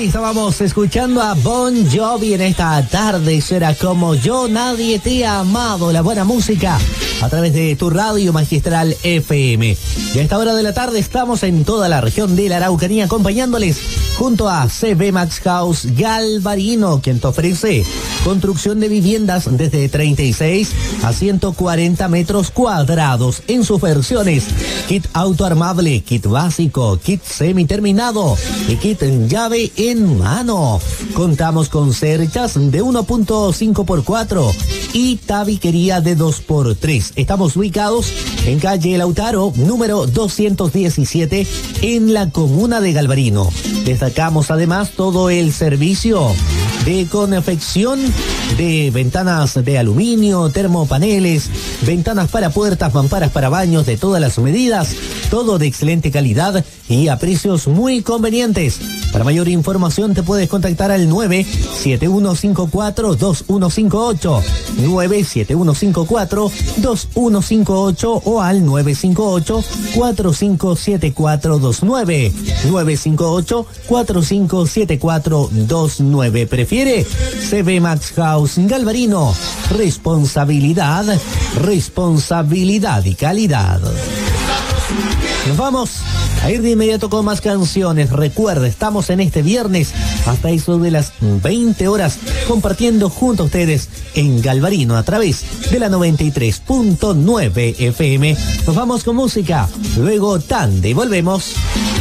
estábamos escuchando a Bon Jovi en esta tarde. Será como yo, nadie te ha amado. La buena música a través de tu radio magistral FM. Y a esta hora de la tarde estamos en toda la región de la Araucanía acompañándoles junto a CB Max House Galvarino, quien te ofrece construcción de viviendas desde 36 a 140 metros cuadrados en sus versiones: kit autoarmable, kit básico, kit semiterminado y kit en llave en mano. Contamos con cerchas de 1.5x4 y tabiquería de 2x3. Estamos ubicados en calle Lautaro, número 217, en la comuna de Galvarino. Destacamos además todo el servicio de confección de ventanas de aluminio, termopaneles, ventanas para puertas, mamparas para baños de todas las medidas, todo de excelente calidad y a precios muy convenientes. Para mayor información te puedes contactar al 97154-2158, 97154-2158 o al 958-457429, 958-457429. Prefiere CB Max House Galvarino. Responsabilidad y calidad. Nos vamos a ir de inmediato con más canciones. Recuerda, estamos en este viernes hasta eso de las 20 horas compartiendo junto a ustedes en Galvarino a través de la 93.9 FM. Nos vamos con música, luego tanda y volvemos.